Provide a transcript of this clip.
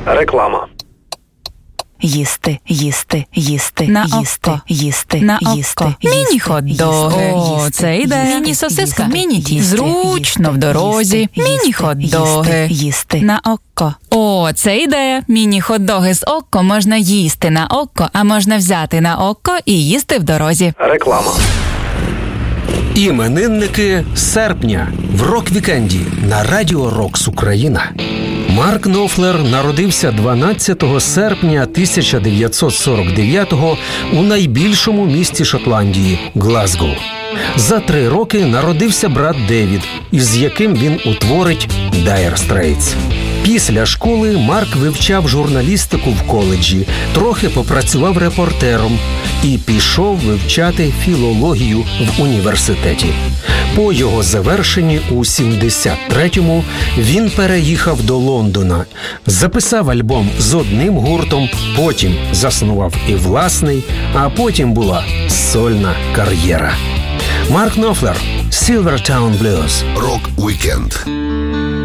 Реклама. Їсти, їсти, їсти, На їсти, око. їсти, На їсти, око. Міні-хот-доги. О, це ідея. Міні-сосиска. Міні-тісто. Зручно в дорозі. Міні-хот-доги. Їсти. На око. О, це ідея. Міні-хот-доги з око можна їсти на око, а можна взяти на око і їсти в дорозі. Реклама. Іменинники серпня в рок-вікенді на Радіо Рокс Україна. Марк Нофлер народився 12 серпня 1949-го у найбільшому місті Шотландії – Глазго. За 3 роки народився брат Девід, із яким він утворить Dire Straits. Після школи Марк вивчав журналістику в коледжі, трохи попрацював репортером і пішов вивчати філологію в університеті. По його завершенні у 73-му він переїхав до Лондона, записав альбом з одним гуртом, потім заснував і власний, а потім була сольна кар'єра. Марк Нофлер, Silvertown Blues. Рок-вікенд